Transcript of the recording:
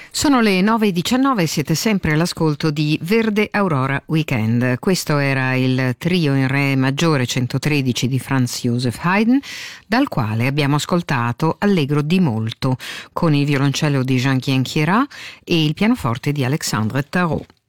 Sono le 9:19 e siete sempre all'ascolto di Verde Aurora Weekend. Questo era il trio in re maggiore 113 di Franz Joseph Haydn, dal quale abbiamo ascoltato Allegro di molto, con il violoncello di Jean-Guyen Queyras e il pianoforte di Alexandre Tarot.